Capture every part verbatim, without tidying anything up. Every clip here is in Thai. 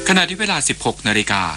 ขณะที่เวลา สิบหกนาฬิกา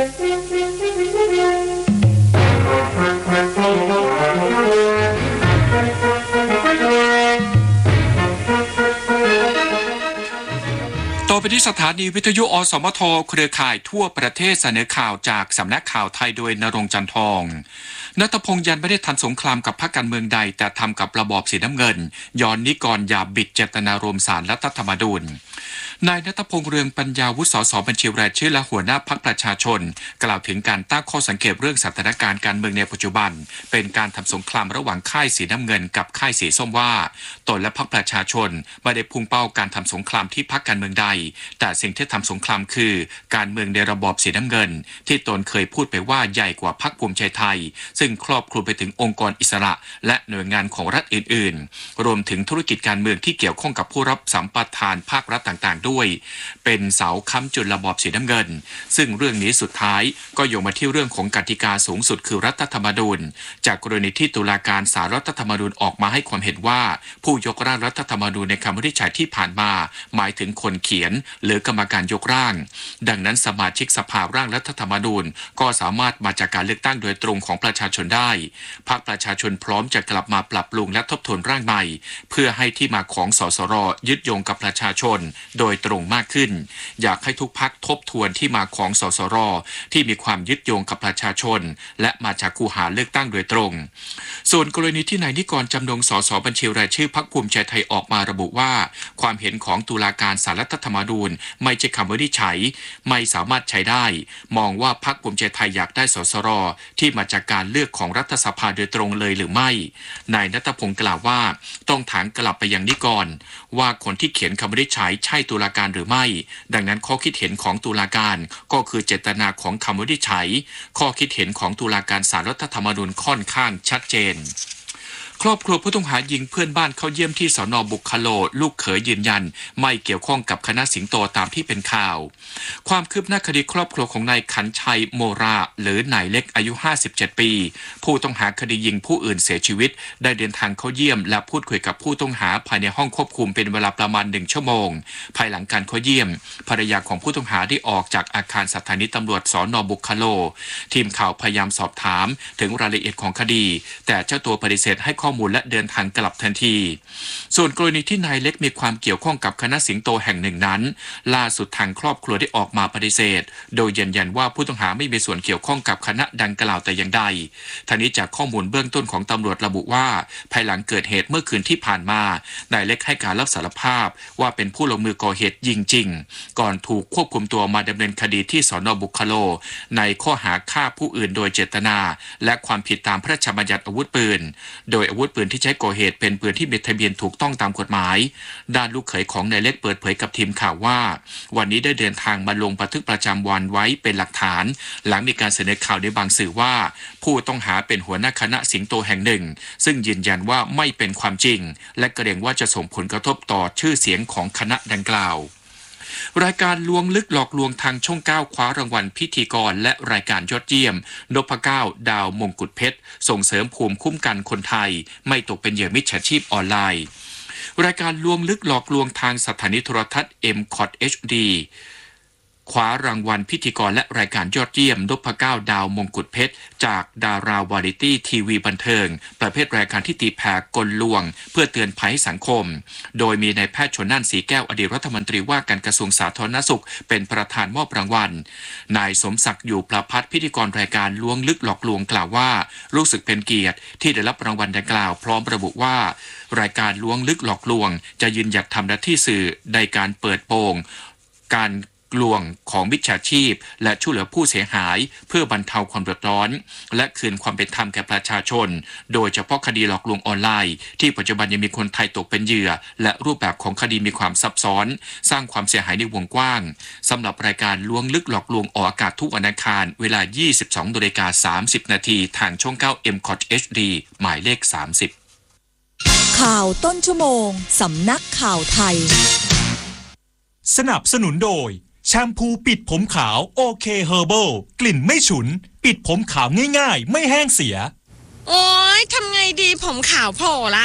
ต่อไปที่สถานีวิทยุอสมทเครือข่ายทั่วประเทศเสนอข่าวจากสำนักข่าวไทยโดยณรงค์จันทองณัฐพงษ์ยันไม่ได้ทำสงครามกับพรรคการเมืองใดแต่ทำกับระบอบสีน้ำเงินย้อนนิกรอย่าบิดเจตนารมณ์ศาลรัฐธรรมนูญนายณัฐพงษ์เรืองปัญญาวุฒิสสบัญชีรายชื่อและหัวหน้าพรรคประชาชนกล่าวถึงการตั้งข้อสังเกตเรื่องสถานการณ์การเมืองในปัจจุบันเป็นการทำสงครามระหว่างค่ายสีน้ำเงินกับค่ายสีส้มว่าตนและพรรคประชาชนไม่ได้พุ่งเป้าการทำสงครามที่พรรคการเมืองใดแต่สิ่งที่ทำสงครามคือการเมืองในระบอบสีน้ำเงินที่ตนเคยพูดไปว่าใหญ่กว่าพรรคภูมิใจไทยซึ่งครอบคลุมไปถึงองค์กรอิสระและหน่วยงานของรัฐอื่นๆรวมถึงธุรกิจการเมืองที่เกี่ยวข้องกับผู้รับสัมปทานภาครัฐต่างๆด้วยเป็นเสาค้ำจุนระบอบสีน้ำเงินซึ่งเรื่องนี้สุดท้ายก็โยงมาที่เรื่องของกติกาสูงสุดคือรัฐธรรมนูญจากกรณีที่ตุลาการศาลรัฐธรรมนูญออกมาให้ความเห็นว่าผู้ยกร่างรัฐธรรมนูญในคำวินิจฉัยที่ผ่านมาหมายถึงคนเขียนหรือกรรมการยกร่างดังนั้นสมาชิกสภาร่างรัฐธรรมนูญก็สามารถมาจากการเลือกตั้งโดยตรงของประชาชนได้พรรคประชาชนพร้อมจะกลับมาปรับปรุงและทบทวนร่างใหม่เพื่อให้ที่มาของสสรยึดโยงกับประชาชนโดยตรงมากขึ้นอยากให้ทุกพรรคทบทวนที่มาของสสรที่มีความยึดโยงกับประชาชนและมาจากคูหาเลือกตั้งโดยตรงส่วนกรณีที่นายนิกรจำนงสสบัญชีรายชื่อพรรคภูมิใจไทยออกมาระบุว่าความเห็นของตุลาการศาลรัฐธรรมนูญไม่ใช่คำวินิจฉัยไม่สามารถใช้ได้มองว่าพรรคภูมิใจไทยอยากได้สสรที่มาจากการเลือกของรัฐสภาโดยตรงเลยหรือไม่นายณัฐพงษ์กล่าวว่าต้องถามกลับไปยังนิกรว่าคนที่เขียนคำวินิจฉัยใช่ตุลาการหรือไม่ดังนั้นข้อคิดเห็นของตุลาการก็คือเจตนาของคำวินิจฉัยข้อคิดเห็นของตุลาการศาลรัฐธรรมนูญค่อนข้างชัดเจนครอบครัวผู้ต้องหายิงเพื่อนบ้านเข้าเยี่ยมที่สน.บุคโลลูกเขยยืนยันไม่เกี่ยวข้องกับคณะสิงโตตามที่เป็นข่าวความคืบหน้าคดีครอบครัวของนายขันชัยโมราหรือนายเล็กอายุห้าสิบเจ็ดปีผู้ต้องหาคดียิงผู้อื่นเสียชีวิตได้เดินทางเข้าเยี่ยมและพูดคุยกับผู้ต้องหาภายในห้องควบคุมเป็นเวลาประมาณหนึ่งชั่วโมงภายหลังการเข้าเยี่ยมภรรยาของผู้ต้องหาได้ออกจากอาคารสถานีตำรวจสน.บุคโลทีมข่าวพยายามสอบถามถึงรายละเอียดของคดีแต่เจ้าตัวปฏิเสธให้ข้อมูลและเดินทางกลับทันทีส่วนกรณีที่นายเล็กมีความเกี่ยวข้องกับคณะสิงโตแห่งหนึ่งนั้นล่าสุดทางครอบครัวได้ออกมาปฏิเสธโดยยืนยันว่าผู้ต้องหาไม่มีส่วนเกี่ยวข้องกับคณะดังกล่าวแต่อย่างใดทั้งนี้จากข้อมูลเบื้องต้นของตำรวจระบุว่าภายหลังเกิดเหตุเมื่อคืนที่ผ่านมานายเล็กให้การรับสารภาพว่าเป็นผู้ลงมือก่อเหตุยิงจริงก่อนถูกควบคุมตัวมาดำเนินคดีที่สน.บุคโลในข้อหาฆ่าผู้อื่นโดยเจตนาและความผิดตามพระราชบัญญัติอาวุธปืนโดยอาวุธปืนที่ใช้ก่อเหตุเป็นปืนที่มีทะเบียนถูกต้องตามกฎหมายด้านลูกเขยของนายเล็กเปิดเผยกับทีมข่าวว่าวันนี้ได้เดินทางมาลงบันทึกประจำวันไว้เป็นหลักฐานหลังมีการเสนอข่าวในบางสื่อว่าผู้ต้องหาเป็นหัวหน้าคณะสิงโตแห่งหนึ่งซึ่งยืนยันว่าไม่เป็นความจริงและเกรงว่าจะส่งผลกระทบต่อชื่อเสียงของคณะดังกล่าวรายการลวงลึกหลอกลวงทางช่องเก้าคว้ารางวัลพิธีกรและรายการยอดเยี่ยมนพเก้าดาวมงกุฎเพชรส่งเสริมภูมิคุ้มกันคนไทยไม่ตกเป็นเหยื่อมิจฉาชีพออนไลน์รายการลวงลึกหลอกลวงทางสถานีโทรทัศน์ เอ็ม คอท เอช ดี คว้ารางวัลพิธีกรและรายการยอดเยี่ยมนพเก้าดาวมงกุฎเพชรจากดาราวาไรตี้ทีวีบันเทิงประเภทรายการที่ตีแผ่กลลวงเพื่อเตือนภัยให้สังคมโดยมีนายแพทย์ชลน่านสีแก้วอดีตรัฐมนตรีว่าการกระทรวงสาธารณสุขเป็นประธานมอบรางวัลนายสมศักดิ์อยู่ประภัตรพิธีกรรายการลวงลึกหลอกลวงกล่าวว่ารู้สึกเป็นเกียรติที่ได้รับรางวัลดังกล่าวพร้อมระบุว่ารายการลวงลึกหลอกลวงจะยืนหยัดทำหน้าที่สื่อในการเปิดโปงการลวงของมิจฉาชีพและช่วยเหลือผู้เสียหายเพื่อบรรเทาความเดือดร้อนและคืนความเป็นธรรมแก่ประชาชนโดยเฉพาะคดีหลอกลวงออนไลน์ที่ปัจจุบันยังมีคนไทยตกเป็นเหยื่อและรูปแบบของคดีมีความซับซ้อนสร้างความเสียหายในวงกว้างสำหรับรายการลวงลึกหลอกลวงออกอากาศทุกวันอังคารเวลา ยี่สิบสองนาฬิกาสามสิบนาทีทางช่องเก้า เอ็ม คอท เอช ดี หมายเลขสามสิบข่าวต้นชั่วโมงสำนักข่าวไทยสนับสนุนโดยแชมพูปิดผมขาวโอเคเฮอร์เบิลกลิ่นไม่ฉุนปิดผมขาวง่ายๆไม่แห้งเสียโอ๊ยทำไงดีผมขาวโผล่ละ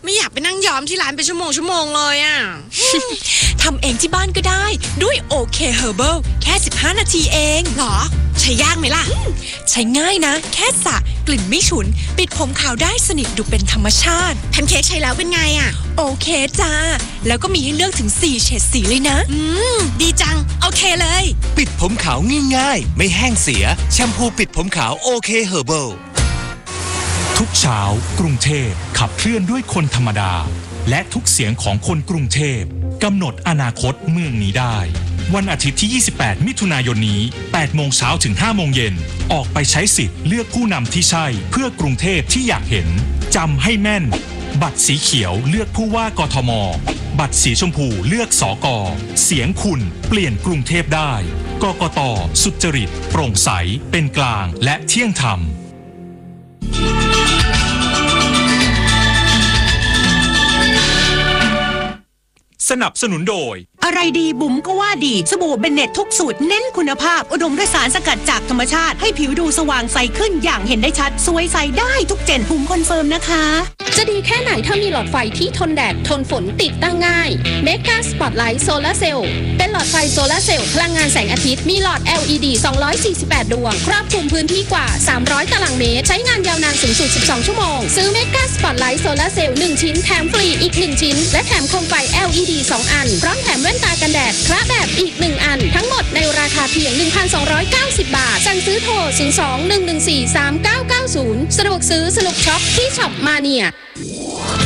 ไม่อยากไปนั่งย้อมที่ร้านเป็นชั่วโมงชั่วโมงเลยอ่ะทำเองที่บ้านก็ได้ด้วย โอ เค Herbal แค่สิบห้านาทีเองหรอใช้ยากไหมล่ะใช้ง่ายนะ แค่สระกลิ่นไม่ฉุน ปิดผมขาวได้สนิทดูเป็นธรรมชาติแพนเค้กใช้แล้วเป็นไงอ่ะโอเคจ้า แล้วก็มีให้เลือกถึงสี่เฉดสีเลยนะอืมดีจังโอเคเลยปิดผมขาวง่ายๆไม่แห้งเสียแชมพูปิดผมขาวโอเคเฮอร์เบิลทุกเช้ากรุงเทพขับเคลื่อนด้วยคนธรรมดา และทุกเสียงของคนกรุงเทพกำหนดอนาคตเมืองนี้ได้ วันอาทิตย์ที่ ยี่สิบแปด มิถุนายนนี้ แปดโมงเช้าถึง ห้าโมงเย็น ออกไปใช้สิทธิ์เลือกผู้นำที่ใช่เพื่อกรุงเทพที่อยากเห็น จำให้แม่น บัตรสีเขียวเลือกผู้ว่ากทม บัตรสีชมพูเลือกสก.เสียงคุณเปลี่ยนกรุงเทพได้ กกต.สุจริต โปร่งใส เป็นกลาง และเที่ยงธรรมสนับสนุนโดยอะไรดีบุ๋มก็ว่าดีสบู่เบนเน็ตทุกสูตรเน้นคุณภาพอุดมด้วยสารสกัดจากธรรมชาติให้ผิวดูสว่างใสขึ้นอย่างเห็นได้ชัดสวยใสได้ทุกเจนบุ๋มคอนเฟิร์มนะคะจะดีแค่ไหนถ้ามีหลอดไฟที่ทนแดดทนฝนติดตั้งง่าย Mega Spotlight Solar Cell เป็นหลอดไฟโซลาร์เซลล์พลังงานแสงอาทิตย์มีหลอด แอล อี ดี สองร้อยสี่สิบแปด ดวงครอบคลุมพื้นที่กว่าสามร้อยตารางเมตรใช้งานยาวนานสูงสุดสิบสองชั่วโมงซื้อ Mega Spotlight Solar Cell หนึ่งชิ้นแถมฟรีอีกหนึ่งชิ้นและแถมโคมไฟ แอล อี ดี สองอันพร้อมแถมแว่นตากันแดดคละแบบอีกหนึ่งอันทั้งหมดในราคาเพียง หนึ่งพันสองร้อยเก้าสิบ บาทสั่งซื้อโทรศูนย์ สอง หนึ่ง หนึ่ง สี่ สาม เก้า เก้า ศูนย์สะดวกซื้อสนุกช็อปที่ช็อปมาเนีย